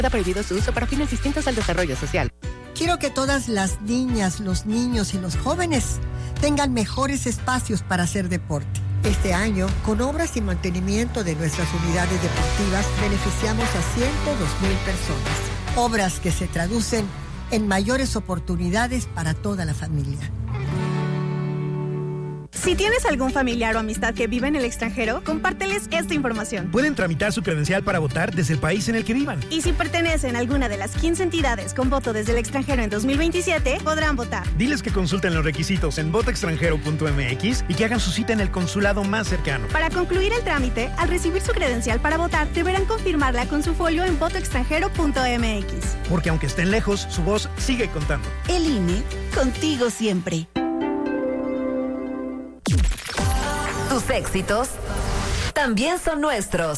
Está prohibido su uso para fines distintos al desarrollo social. Quiero que todas las niñas, los niños y los jóvenes tengan mejores espacios para hacer deporte. Este año, con obras y mantenimiento de nuestras unidades deportivas, beneficiamos a 102,000 personas. Obras que se traducen en mayores oportunidades para toda la familia. Si tienes algún familiar o amistad que vive en el extranjero, compárteles esta información. Pueden tramitar su credencial para votar desde el país en el que vivan. Y si pertenecen a alguna de las 15 entidades con voto desde el extranjero en 2027, podrán votar. Diles que consulten los requisitos en votoextranjero.mx y que hagan su cita en el consulado más cercano. Para concluir el trámite, al recibir su credencial para votar, deberán confirmarla con su folio en votoextranjero.mx. Porque aunque estén lejos, su voz sigue contando. El INE, contigo siempre. Tus éxitos también son nuestros.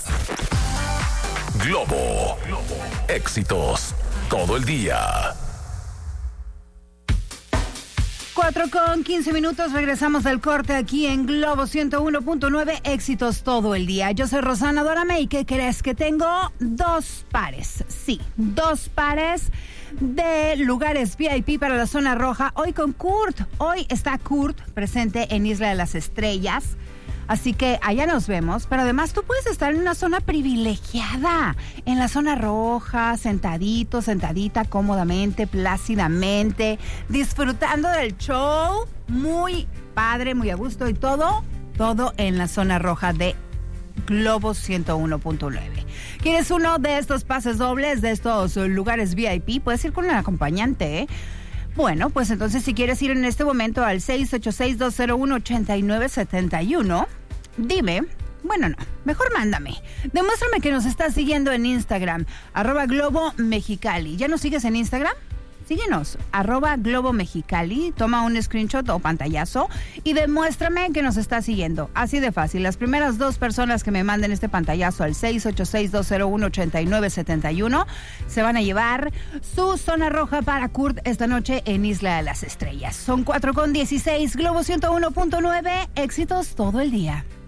Globo. Éxitos todo el día. 4:15, regresamos del corte aquí en Globo 101.9, éxitos todo el día. Yo soy Rosana Dórame y ¿qué crees? Que tengo 2 pares, sí, 2 pares de lugares VIP para la zona roja, hoy con Kurt. Hoy está Kurt presente en Isla de las Estrellas. Así que allá nos vemos, pero además tú puedes estar en una zona privilegiada, en la zona roja, sentadito, sentadita, cómodamente, plácidamente, disfrutando del show, muy padre, muy a gusto y todo en la zona roja de Globo 101.9. ¿Quieres uno de estos pases dobles, de estos lugares VIP? Puedes ir con un acompañante, ¿eh? Bueno, pues entonces si quieres ir en este momento al 686-201-8971, dime, bueno no, mejor mándame. Demuéstrame que nos estás siguiendo en Instagram, @GloboMexicali. ¿Ya nos sigues en Instagram? Síguenos, @GloboMexicali, toma un screenshot o pantallazo y demuéstrame que nos estás siguiendo. Así de fácil. Las primeras 2 personas que me manden este pantallazo al 686-201-8971 se van a llevar su zona roja para Kurt esta noche en Isla de las Estrellas. Son 4:16, Globo 101.9, éxitos todo el día.